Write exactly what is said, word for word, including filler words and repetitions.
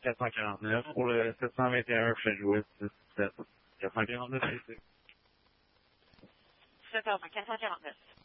quatre cent quarante-neuf. Pour le sept cent vingt et un Frenchwood six sept. quatre cent quarante-neuf, c'est sept heures vingt, quatre cent quarante-neuf.